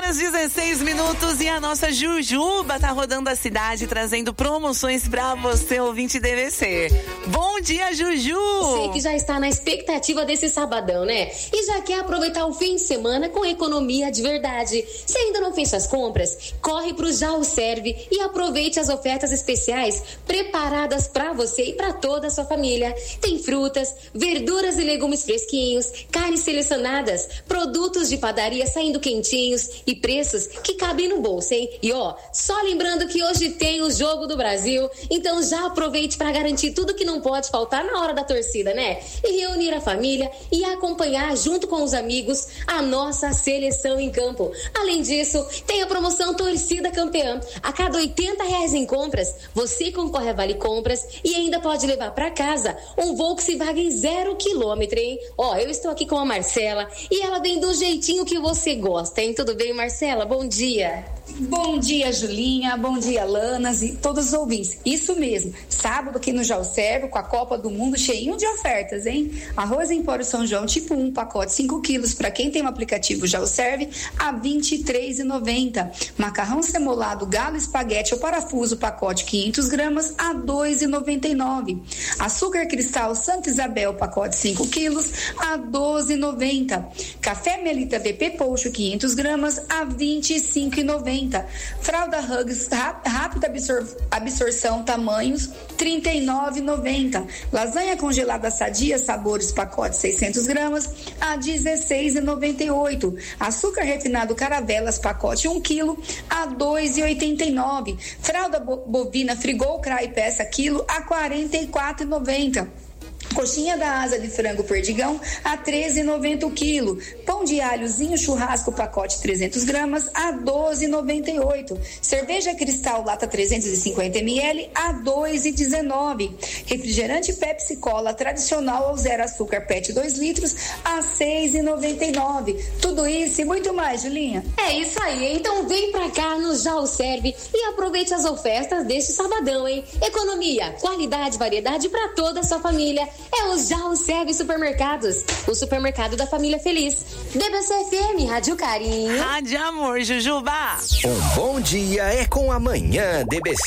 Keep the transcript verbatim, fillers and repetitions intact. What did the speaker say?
horas dezesseis minutos e a nossa Jujuba tá rodando a cidade trazendo promoções pra você, ouvinte D V C. Bom dia, Juju! Sei que já está na expectativa desse sabadão, né? E já quer aproveitar o fim de semana com economia de verdade. Se ainda não fez suas compras, corre pro Já o Serve e aproveite as ofertas especiais preparadas pra você e pra toda a sua família. Tem frutas, verduras e legumes fresquinhos, carnes selecionadas, produtos de padaria saindo quentinhos e preços que cabem no bolso, hein? E ó, só lembrando que hoje tem o Jogo do Brasil, então já aproveite para garantir tudo que não pode faltar na hora da torcida, né? E reunir a família e acompanhar junto com os amigos a nossa seleção em campo. Além disso, tem a promoção Torcida Campeã. A cada oitenta reais em compras, você concorre a Vale Compras e ainda pode levar para casa um Volkswagen zero quilômetro, hein? Ó, eu estou aqui com a Marcela e ela vem do jeitinho que você gosta, hein? Tudo bem, Marcela? Bom dia. Bom dia, Julinha. Bom dia, Lanas e todos os ouvintes. Isso mesmo. Sábado aqui no Já o Serve, com a Copa do Mundo cheinho de ofertas, hein? Arroz Empório São João tipo um, pacote cinco quilos, para quem tem o aplicativo Já o Serve, a vinte e três reais e noventa centavos. Macarrão semolado Galo Espaguete ou parafuso, pacote quinhentas gramas, a dois reais e noventa e nove centavos. Açúcar Cristal Santa Isabel, pacote cinco quilos, a doze reais e noventa centavos. Café Melita V P Pocho, quinhentas gramas, a vinte e cinco reais e noventa centavos. Fralda Hugs rápida absor- absorção tamanhos, trinta e nove reais e noventa centavos. Lasanha congelada Sadia Sabores, pacote seiscentas gramas, a dezesseis reais e noventa e oito centavos. Açúcar refinado Caravelas, pacote um quilo, a dois reais e oitenta e nove centavos. Fralda bo- bovina Frigol Crai peça quilo, a quarenta e quatro reais e noventa centavos. Coxinha da asa de frango perdigão a treze reais e noventa centavos o quilo. Pão de alhozinho churrasco pacote trezentas gramas a doze reais e noventa e oito centavos. Cerveja Cristal lata trezentos e cinquenta mililitros a dois reais e dezenove centavos. Refrigerante Pepsi Cola tradicional ao zero açúcar P E T dois litros a seis reais e noventa e nove centavos. Tudo isso e muito mais, Julinha. É isso aí, então vem pra cá no Já o Serve e aproveite as ofertas deste sabadão, hein? Economia, qualidade, variedade pra toda a sua família. É o Já o Serve Supermercados, o supermercado da família feliz. D B C F M, Rádio Carinho. Rádio Amor, Jujuba. Um bom dia é com a manhã D B C.